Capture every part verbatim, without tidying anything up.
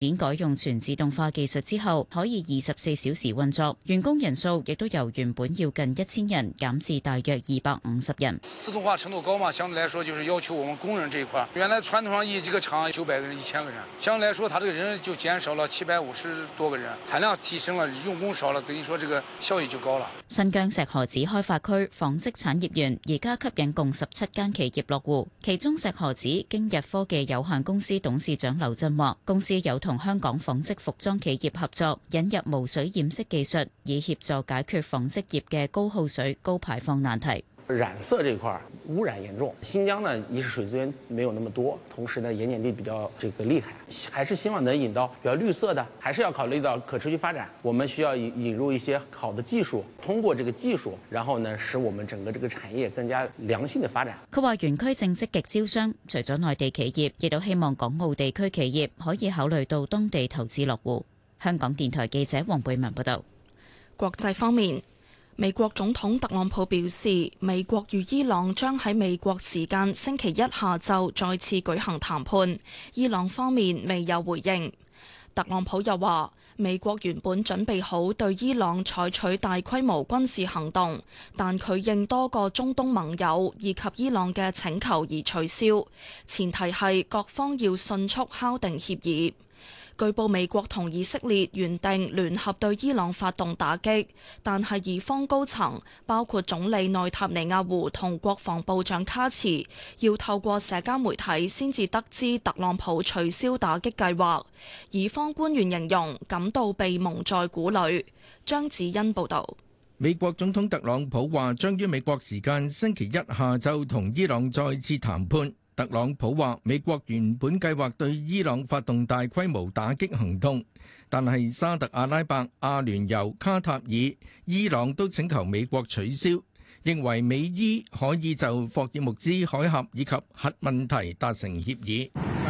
件改用全自動化技術之後，可以二十四小時運作，員工人數亦都由原本要近一千人減至大約二百五十人。 自動化程度高嘛，相對來說就是要求我們工人這一塊，原來傳統上一幾個廠九百個人、一千個人，相對來說，它這個人就減少了七百五十多個人，產量提升了，用工少了，等於說這個效益就高了。 新疆石河子開發區紡織產業園而家吸引共十七間企業落戶，其中石河子京日科技有限公司董事長劉振話，公司有同香港紡織服裝企業合作，引入無水染色技術，以協助解決紡織業嘅高耗水、高排放難題。 染色這塊污染嚴重，新疆呢一是水資源沒有那麼多，同時呢鹽鹼地比較這個厲害，還是希望能引到比較綠色的，還是要考慮到可持續發展。我們需要引入一些好的技術，通過這個技術，然後呢使我們整個這個產業更加良性的發展。 佢話園區正積極招商，除咗內地企業，亦都希望港澳地區企業可以考慮到當地投資落戶。香港電台記者黃貝文報道。 國際方面，美國總統特朗普表示，美國與伊朗將喺美國時間星期一下晝再次舉行談判，伊朗方面未有回應。特朗普又話，美國原本準備好對伊朗採取大規模軍事行動，但佢應多個中東盟友以及伊朗嘅請求而取消，前提係各方要迅速敲定協議。據報美國同以色列原定聯合對伊朗發動打擊，但係以方高層包括總理內塔尼亞胡同國防部長卡茨要透過社交媒體先至得知特朗普取消打擊計劃，以方官員形容感到被蒙在鼓裏。張子欣報導。 美國總統特朗普話將於美國時間星期一下晝同伊朗再次談判。特朗普話美國原本計劃對伊朗發動大規模打擊行動，但係沙特阿拉伯、阿聯酋、卡塔爾、伊朗都請求美國取消，認為美伊可以就霍爾木茲海峽以及核問題達成協議。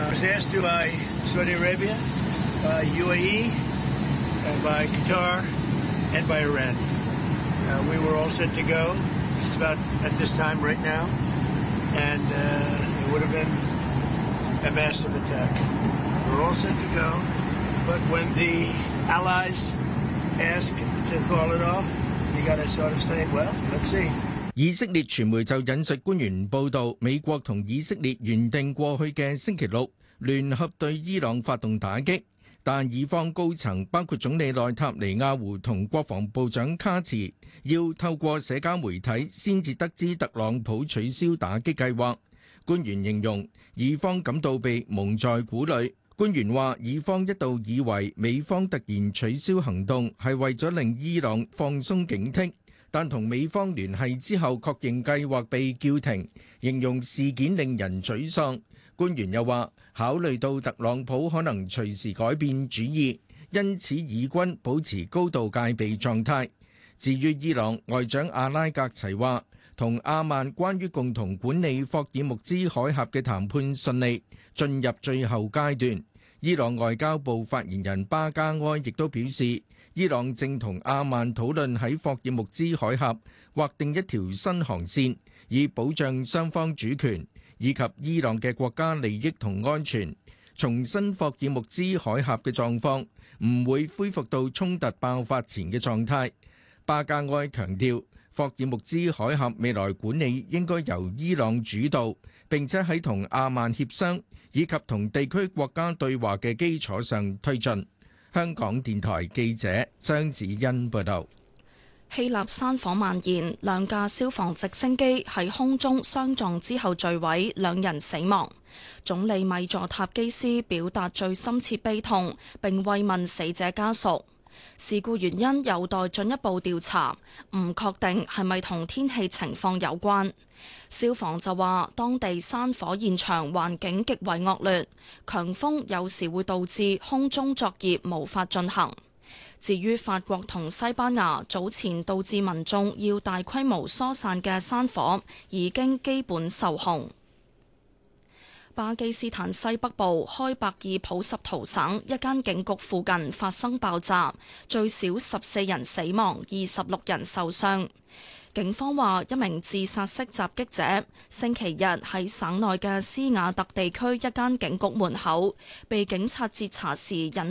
It would have been a massive attack. We're all set to go, but when the allies ask to call it off, you got to sort of say, well, let's see. 以色列傳媒就引述官員報道，美國同以色列原定過去嘅星期六聯合對伊朗發動打擊，但以方高層包括總理內塔尼亞胡同國防部長卡茨要透過社交媒體先至得知特朗普取消打擊計劃。官員形容以方感到被蒙在鼓裏。官員話以方一度以為美方突然取消行動係為咗令伊朗放鬆警惕，但同美方聯繫之後確認計劃被叫停，形容事件令人沮喪。官員又話考慮到特朗普可能隨時改變主意，因此以軍保持高度戒備狀態。至於伊朗外長阿拉格齊話，同阿曼關於共同管理霍爾木茲海峽嘅談判順利進入最後階段。伊朗外交部發言人巴加埃亦都表示，伊朗正同阿曼討論喺霍爾木茲海峽劃定一條新航線，以保障雙方主權以及伊朗嘅國家利益同安全。重申霍爾木茲海峽嘅狀況唔會恢復到衝突爆發前嘅狀態。巴加埃強調，霍爾木茲海峽未來管理應該由伊朗主導，並且喺同阿曼協商以及同地區國家對話嘅基礎上推進。香港電台記者張子欣報道。 希臘山火蔓延，兩架消防直升機喺空中相撞之後墜毀，兩人死亡。總理米佐塔基斯表達最深切悲痛，並慰問死者家屬。事故原因有待進一步調查，唔確定係咪同天氣情況有關。消防就話，當地山火現場環境極為惡劣，強風有時會導致空中作業無法進行。至於法國同西班牙早前導致民眾要大規模疏散嘅山火，已經基本受控。巴基斯坦西北部開伯爾普什圖省一間警局附近發生爆炸，最少十四人死亡，二十六人受傷。 警方話，一名自殺式襲擊者星期日喺省內嘅斯瓦特地區一間警局門口被警察截查時引